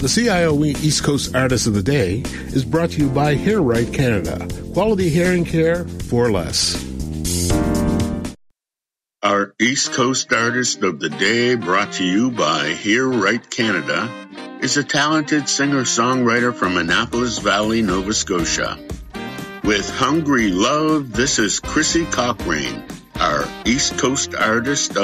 The CIOE East Coast Artist of the Day is brought to you by Hair Right Canada. Quality hearing care for less. Our East Coast Artist of the Day, brought to you by Hear Right Canada, is a talented singer-songwriter from Annapolis Valley, Nova Scotia. With Hungry Love, this is Chrissy Cochrane, our East Coast Artist of